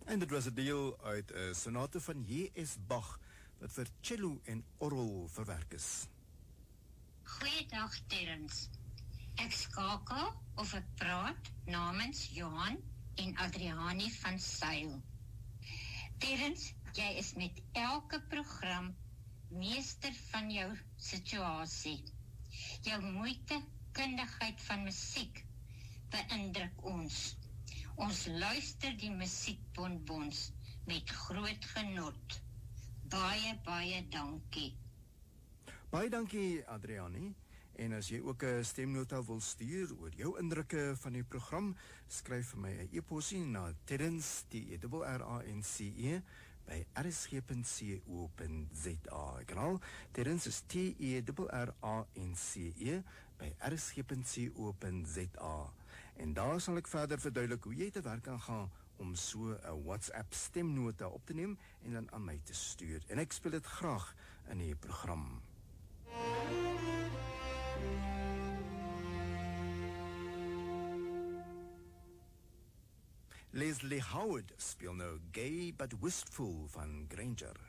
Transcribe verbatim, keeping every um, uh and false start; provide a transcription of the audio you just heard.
En dit was 'n deel uit 'n sonate van J S Bach wat vir cello en orgel verwerk is. Goeiedag Terrence. Ek skakel of ek praat namens Johan en Adriani van Sail. Terrence, jy is met elke program meester van jou situasie. Jou moeite, kundigheid van musiek beïndruk ons. Ons luister die musiekbonbons met groot genot. Baie, baie dankie. Baie dankie, Adriani. En as jy ook 'n stemnota wil stuur oor jou indrukke van die program, skryf vir my 'n e-posie na Terrence, T E R R A N C E, by r s g punt co punt z a. Ek herhaal, Terrence is T E R R A N C E, by r s g punt co punt z a. En daar sal ek verder verduidelik hoe jy te werk kan gaan om so 'n WhatsApp stemnota op te neem en dan aan my te stuur. En ek speel dit graag in die program. Leslie Howard speel nou Gay But Wistful van Granger.